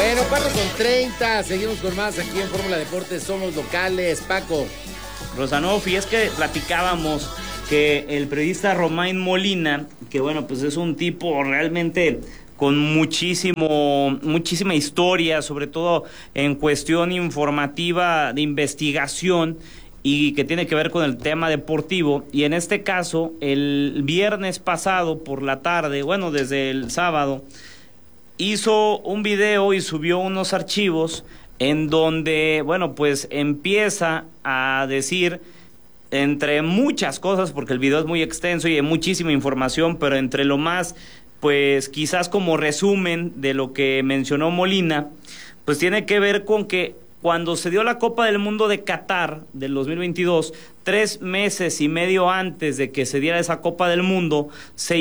Bueno, 4:30, seguimos con más aquí en Fórmula Deportes, somos locales. Paco. Rosanov, y es que platicábamos que el periodista Romain Molina, que bueno, pues es un tipo realmente con muchísima historia, sobre todo en cuestión informativa de investigación y que tiene que ver con el tema deportivo. Y en este caso, el viernes pasado por la tarde, bueno, desde el sábado, hizo un video y subió unos archivos en donde, bueno, pues empieza a decir, entre muchas cosas, porque el video es muy extenso y hay muchísima información, pero entre lo más, pues quizás como resumen de lo que mencionó Molina, pues tiene que ver con que cuando se dio la Copa del Mundo de Qatar del 2022, 3 meses y medio antes de que se diera esa Copa del Mundo, se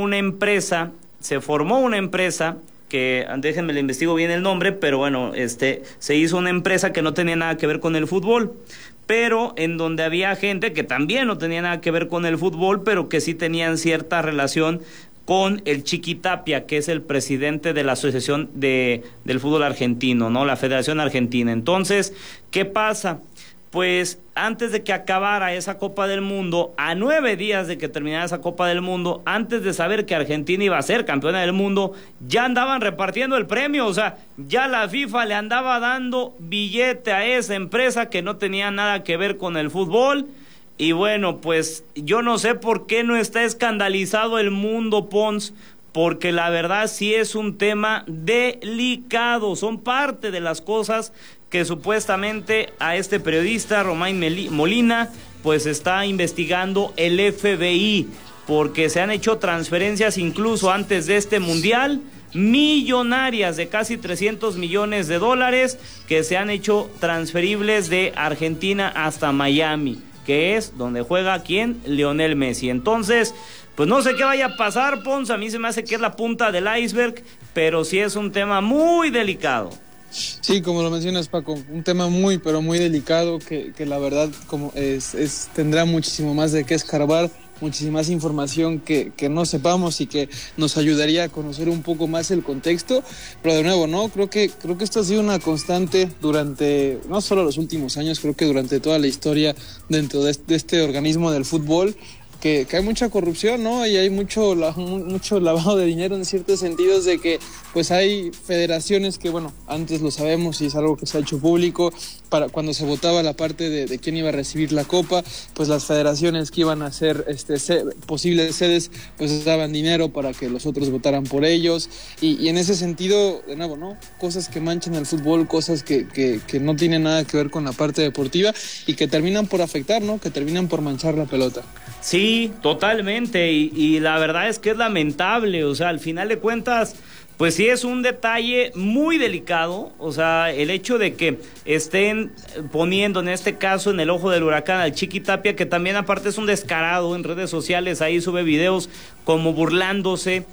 formó una empresa, que déjenme le investigo bien el nombre, pero bueno, se hizo una empresa que no tenía nada que ver con el fútbol, pero en donde había gente que también no tenía nada que ver con el fútbol, pero que sí tenían cierta relación con el Chiqui Tapia, que es el presidente de la Asociación del Fútbol Argentino, ¿no? La Federación Argentina. Entonces, ¿qué pasa? Pues antes de que acabara esa Copa del Mundo, a 9 días de que terminara esa Copa del Mundo, antes de saber que Argentina iba a ser campeona del mundo, ya andaban repartiendo el premio, o sea, ya la FIFA le andaba dando billete a esa empresa que no tenía nada que ver con el fútbol. Y bueno, pues yo no sé por qué no está escandalizado el mundo, Pons, porque la verdad sí es un tema delicado, son parte de las cosas que supuestamente a este periodista, Romain Molina, pues está investigando el FBI, porque se han hecho transferencias incluso antes de este mundial, millonarias de casi $300 millones, que se han hecho transferibles de Argentina hasta Miami, que es donde juega ¿quién? Lionel Messi. Entonces, pues no sé qué vaya a pasar, Pons, a mí se me hace que es la punta del iceberg, pero sí es un tema muy delicado. Sí, como lo mencionas, Paco, un tema muy, pero muy delicado que la verdad como tendrá muchísimo más de qué escarbar, muchísima más información que no sepamos y que nos ayudaría a conocer un poco más el contexto, pero de nuevo, ¿no? Creo que esto ha sido una constante durante, no solo los últimos años, creo que durante toda la historia dentro de este organismo del fútbol, que hay mucha corrupción, ¿no? Y hay mucho lavado de dinero en ciertos sentidos, de que pues hay federaciones que, bueno, antes lo sabemos y es algo que se ha hecho público, para cuando se votaba la parte de quién iba a recibir la copa, pues las federaciones que iban a ser posibles sedes, pues daban dinero para que los otros votaran por ellos, y en ese sentido, de nuevo, ¿no? Cosas que manchan el fútbol, cosas que no tienen nada que ver con la parte deportiva y que terminan por afectar, ¿no? Que terminan por manchar la pelota. Sí, totalmente, y la verdad es que es lamentable, o sea, al final de cuentas, pues sí es un detalle muy delicado, o sea, el hecho de que estén poniendo en este caso en el ojo del huracán al Chiqui Tapia, que también aparte es un descarado en redes sociales, ahí sube videos como burlándose.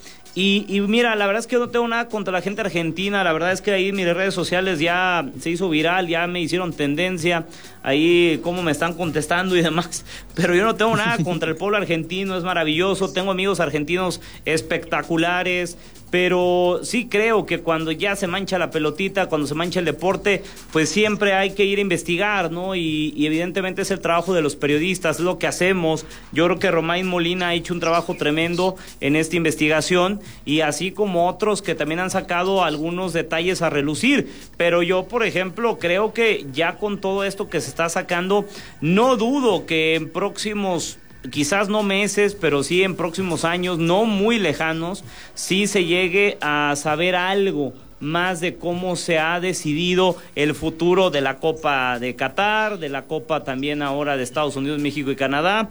Y mira, la verdad es que yo no tengo nada contra la gente argentina, la verdad es que ahí mis redes sociales ya se hizo viral, ya me hicieron tendencia, ahí cómo me están contestando y demás, pero yo no tengo nada contra el pueblo argentino, es maravilloso, tengo amigos argentinos espectaculares, pero sí creo que cuando ya se mancha la pelotita, cuando se mancha el deporte, pues siempre hay que ir a investigar, ¿no? Y evidentemente es el trabajo de los periodistas, es lo que hacemos. Yo creo que Romain Molina ha hecho un trabajo tremendo en esta investigación, y así como otros que también han sacado algunos detalles a relucir, pero yo, por ejemplo, creo que ya con todo esto que se está sacando, no dudo que en próximos, quizás no meses, pero sí en próximos años, no muy lejanos, sí se llegue a saber algo más de cómo se ha decidido el futuro de la Copa de Qatar, de la Copa también ahora de Estados Unidos, México y Canadá.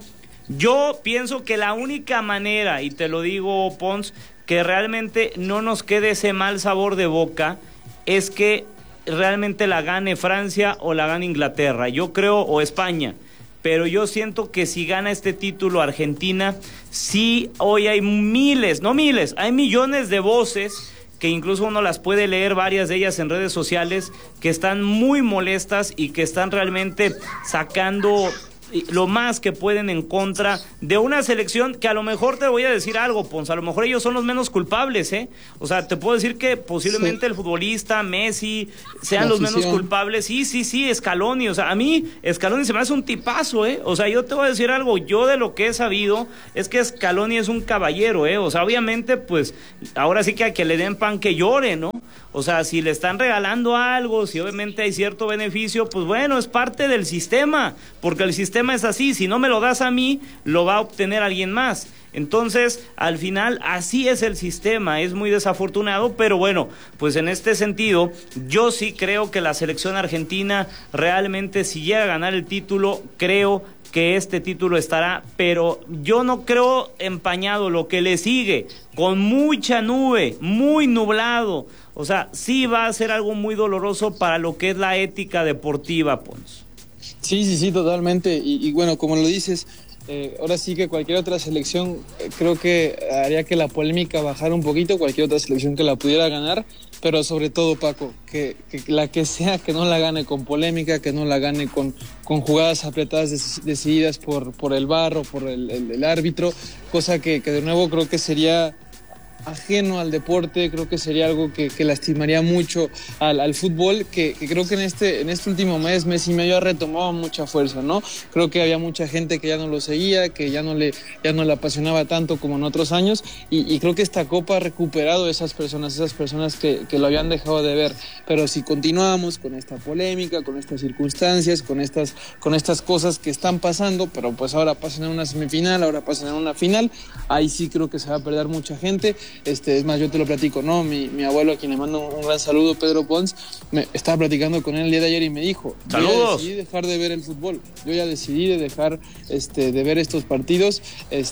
Yo pienso que la única manera, y te lo digo, Pons, que realmente no nos quede ese mal sabor de boca, es que realmente la gane Francia o la gane Inglaterra, yo creo, o España. Pero yo siento que si gana este título Argentina, sí, hoy hay hay millones de voces, que incluso uno las puede leer, varias de ellas en redes sociales, que están muy molestas y que están realmente sacando lo más que pueden en contra de una selección que a lo mejor te voy a decir algo, Ponce, a lo mejor ellos son los menos culpables, ¿eh? O sea, te puedo decir que posiblemente el futbolista, Messi, sean los menos culpables. Sí, Scaloni, o sea, a mí Scaloni se me hace un tipazo, ¿eh? O sea, yo te voy a decir algo, yo de lo que he sabido es que Scaloni es un caballero, ¿eh? O sea, obviamente, pues, ahora sí que a que le den pan que llore, ¿no? O sea, si le están regalando algo, si obviamente hay cierto beneficio, pues bueno, es parte del sistema, porque el sistema es así, si no me lo das a mí, lo va a obtener alguien más. Entonces, al final, así es el sistema, es muy desafortunado, pero bueno, pues en este sentido, yo sí creo que la selección argentina realmente, si llega a ganar el título, creo que este título estará, pero yo no creo empañado, lo que le sigue, con mucha nube, muy nublado, o sea, sí va a ser algo muy doloroso para lo que es la ética deportiva, Pons. Sí, totalmente, y bueno, como lo dices, ahora sí que cualquier otra selección creo que haría que la polémica bajara un poquito, cualquier otra selección que la pudiera ganar, pero sobre todo, Paco, que la que sea, que no la gane con polémica, que no la gane con jugadas apretadas decididas por el VAR o por el árbitro, cosa que de nuevo creo que sería ajeno al deporte, creo que sería algo que lastimaría mucho al fútbol, que creo que en este último mes y medio ha retomado mucha fuerza, ¿no? Creo que había mucha gente que ya no lo seguía, que ya no le apasionaba tanto como en otros años, y creo que esta Copa ha recuperado esas personas que lo habían dejado de ver, pero si continuamos con esta polémica, con estas circunstancias, con estas cosas que están pasando, pero pues ahora pasan en una semifinal, ahora pasan en una final, ahí sí creo que se va a perder mucha gente. Es más, yo te lo platico, ¿no? Mi abuelo, a quien le mando un gran saludo, Pedro Pons, estaba platicando con él el día de ayer y me dijo: ¡saludos! Yo ya decidí dejar de ver el fútbol, yo ya decidí de dejar de ver estos partidos,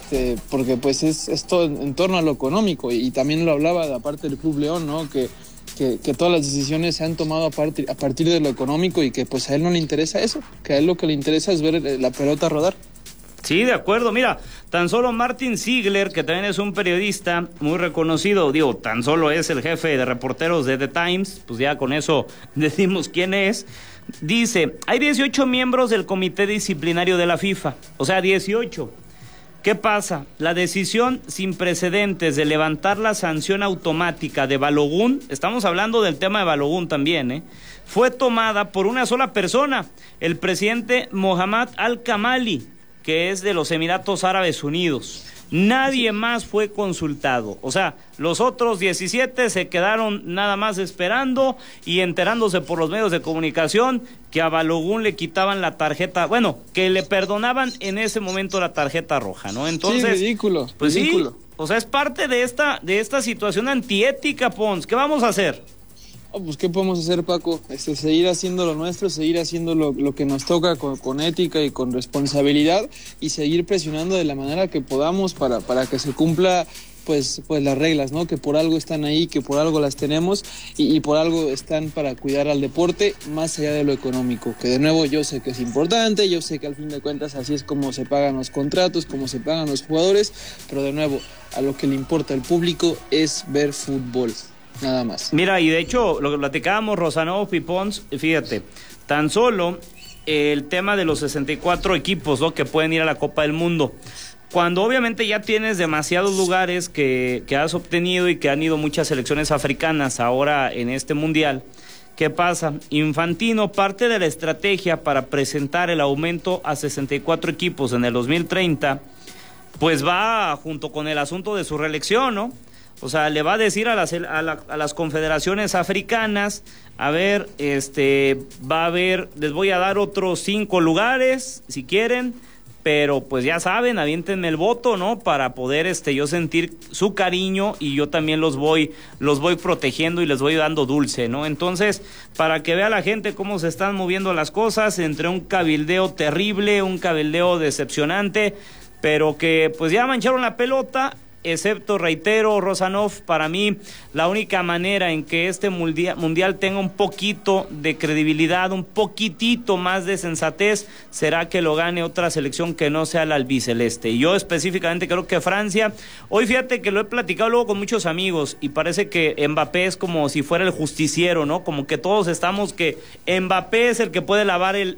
porque pues es todo en torno a lo económico, y también lo hablaba de la parte del Club León, ¿no? Que todas las decisiones se han tomado a partir de lo económico, y que pues a él no le interesa eso, que a él lo que le interesa es ver la pelota rodar. Sí, de acuerdo. Mira, tan solo Martin Ziegler, que también es un periodista muy reconocido, tan solo es el jefe de reporteros de The Times, pues ya con eso decimos quién es, dice: hay 18 miembros del comité disciplinario de la FIFA, o sea, 18. ¿Qué pasa? La decisión sin precedentes de levantar la sanción automática de Balogun, estamos hablando del tema de Balogun también, fue tomada por una sola persona, el presidente Mohamed Al-Kamali, que es de los Emiratos Árabes Unidos. Nadie más fue consultado. O sea, los otros 17 se quedaron nada más esperando y enterándose por los medios de comunicación que a Balogun le quitaban la tarjeta, bueno, que le perdonaban en ese momento la tarjeta roja, ¿no? Entonces, sí, ridículo. Pues ridículo. Sí, o sea, es parte de esta situación antiética, Pons. ¿Qué vamos a hacer? Pues ¿qué podemos hacer, Paco? Seguir haciendo lo nuestro, seguir haciendo lo que nos toca con ética y con responsabilidad, y seguir presionando de la manera que podamos para que se cumpla pues las reglas, ¿no? Que por algo están ahí, que por algo las tenemos, y por algo están para cuidar al deporte más allá de lo económico, que de nuevo yo sé que es importante, yo sé que al fin de cuentas así es como se pagan los contratos, como se pagan los jugadores, pero de nuevo, a lo que le importa al público es ver fútbol. Nada más. Mira, y de hecho, lo que platicábamos, Rosanov y Pons, fíjate, tan solo el tema de los 64 equipos, ¿no?, que pueden ir a la Copa del Mundo. Cuando obviamente ya tienes demasiados lugares que has obtenido y que han ido muchas selecciones africanas ahora en este mundial, ¿qué pasa? Infantino, parte de la estrategia para presentar el aumento a 64 equipos en el 2030, pues va junto con el asunto de su reelección, ¿no? O sea, le va a decir a las confederaciones africanas: a ver, va a haber, les voy a dar otros 5 lugares, si quieren, pero pues ya saben, aviéntenme el voto, ¿no? Para poder yo sentir su cariño, y yo también los voy protegiendo y les voy dando dulce, ¿no? Entonces, para que vea la gente cómo se están moviendo las cosas, entre un cabildeo terrible, un cabildeo decepcionante, pero que pues ya mancharon la pelota. Excepto, reitero, Rosanov, para mí la única manera en que este mundial tenga un poquito de credibilidad, un poquitito más de sensatez, será que lo gane otra selección que no sea la albiceleste. Y yo específicamente creo que Francia, hoy fíjate que lo he platicado luego con muchos amigos, y parece que Mbappé es como si fuera el justiciero, ¿no? Como que todos estamos que Mbappé es el que puede lavar el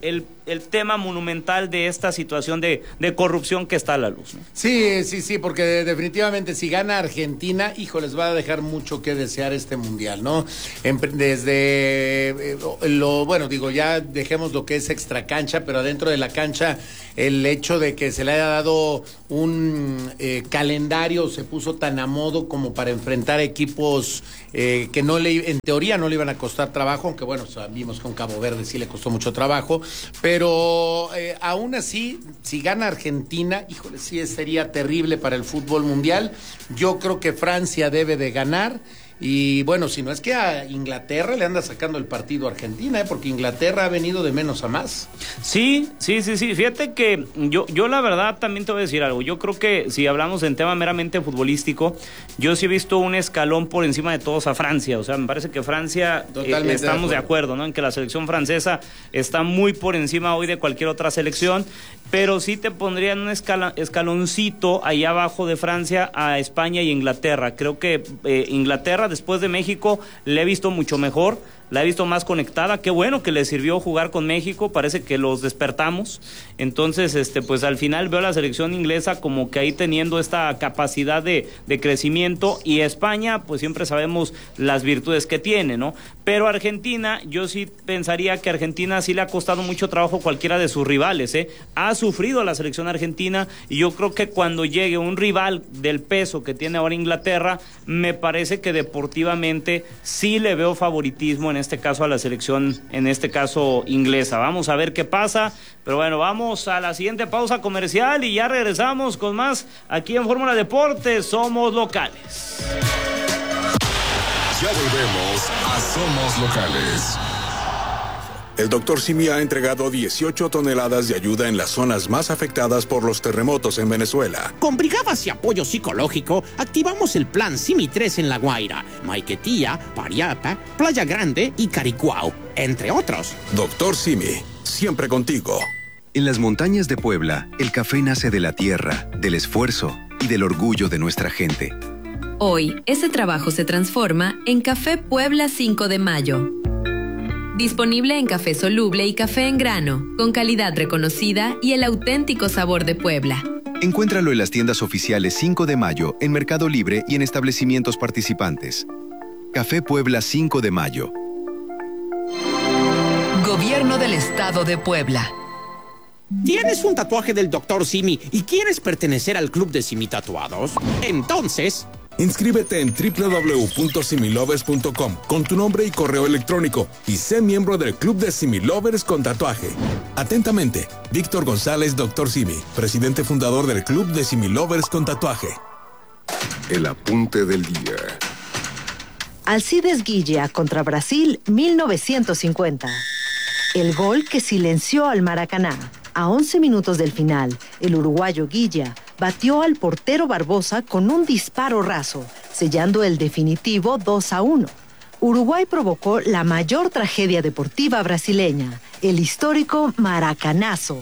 el tema monumental de esta situación de corrupción que está a la luz, ¿no? Sí, porque definitivamente si gana Argentina, les va a dejar mucho que desear este mundial, ¿no? Desde ya dejemos lo que es extracancha, pero adentro de la cancha, el hecho de que se le haya dado un calendario, se puso tan a modo como para enfrentar equipos que en teoría no le iban a costar trabajo, aunque vimos con Cabo Verde sí le costó mucho trabajo, pero aún así, si gana Argentina, sí sería terrible para el fútbol mundial. Yo creo que Francia debe de ganar. Y si no es que a Inglaterra le anda sacando el partido a Argentina, porque Inglaterra ha venido de menos a más. Sí. Fíjate que yo la verdad también te voy a decir algo. Yo creo que si hablamos en tema meramente futbolístico, yo sí he visto un escalón por encima de todos a Francia. O sea, me parece que Francia, estamos de acuerdo, ¿no? En que la selección francesa está muy por encima hoy de cualquier otra selección. Pero sí te pondrían un escaloncito ahí abajo de Francia a España y Inglaterra. Creo que Inglaterra, después de México, le he visto mucho mejor, la he visto más conectada. Qué bueno que le sirvió jugar con México, parece que los despertamos. Entonces, pues al final veo a la selección inglesa como que ahí teniendo esta capacidad de crecimiento, y España, pues siempre sabemos las virtudes que tiene, ¿no? Pero Argentina, yo sí pensaría que Argentina sí le ha costado mucho trabajo cualquiera de sus rivales, Ha sufrido la selección argentina, y yo creo que cuando llegue un rival del peso que tiene ahora Inglaterra, me parece que deportivamente sí le veo favoritismo en este caso a la selección, en este caso inglesa. Vamos a ver qué pasa, pero vamos a la siguiente pausa comercial y ya regresamos con más aquí en Fórmula Deportes, Somos Locales. Ya volvemos a Somos Locales. El Dr. Simi ha entregado 18 toneladas de ayuda en las zonas más afectadas por los terremotos en Venezuela. Con brigadas y apoyo psicológico, activamos el plan Simi 3 en La Guaira, Maiquetía, Pariapa, Playa Grande y Caricuao, entre otros. Dr. Simi, siempre contigo. En las montañas de Puebla, el café nace de la tierra, del esfuerzo y del orgullo de nuestra gente. Hoy, ese trabajo se transforma en Café Puebla 5 de Mayo. Disponible en café soluble y café en grano, con calidad reconocida y el auténtico sabor de Puebla. Encuéntralo en las tiendas oficiales 5 de Mayo, en Mercado Libre y en establecimientos participantes. Café Puebla 5 de Mayo. Gobierno del Estado de Puebla. ¿Tienes un tatuaje del Dr. Simi y quieres pertenecer al club de Simi Tatuados? Entonces, inscríbete en www.similovers.com con tu nombre y correo electrónico y sé miembro del Club de Similovers con tatuaje. Atentamente, Víctor González, Dr. Simi, presidente fundador del Club de Similovers con tatuaje. El apunte del día. Alcides Guilla contra Brasil, 1950. El gol que silenció al Maracaná. A 11 minutos del final, el uruguayo Guilla batió al portero Barbosa con un disparo raso, sellando el definitivo 2-1. Uruguay provocó la mayor tragedia deportiva brasileña, el histórico Maracanazo.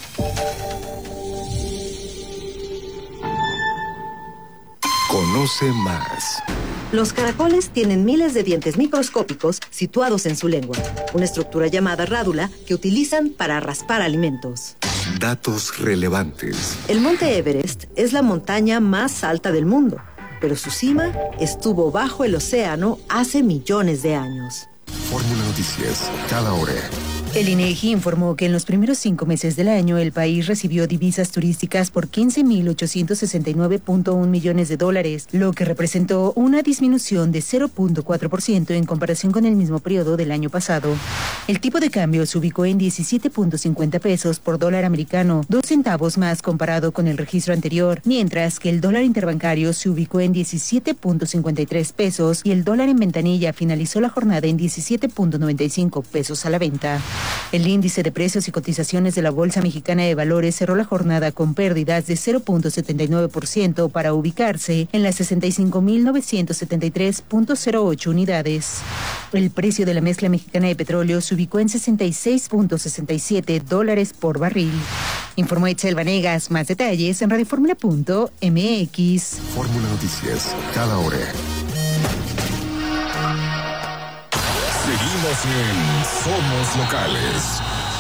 Conoce más. Los caracoles tienen miles de dientes microscópicos situados en su lengua, una estructura llamada rádula que utilizan para raspar alimentos. Datos relevantes. El Monte Everest es la montaña más alta del mundo, pero su cima estuvo bajo el océano hace millones de años. Fórmula Noticias, cada hora. El INEGI informó que en los primeros 5 meses del año el país recibió divisas turísticas por 15.869.1 millones de dólares, lo que representó una disminución de 0.4% en comparación con el mismo periodo del año pasado. El tipo de cambio se ubicó en 17.50 pesos por dólar americano, 2 centavos más comparado con el registro anterior, mientras que el dólar interbancario se ubicó en 17.53 pesos y el dólar en ventanilla finalizó la jornada en 17.95 pesos a la venta. El índice de precios y cotizaciones de la Bolsa Mexicana de Valores cerró la jornada con pérdidas de 0.79% para ubicarse en las 65.973.08 unidades. El precio de la mezcla mexicana de petróleo se ubicó en $66.67 por barril. Informó Itzel Vanegas. Más detalles en radioformula.mx. Fórmula Noticias, cada hora. Seguimos en Somos Locales.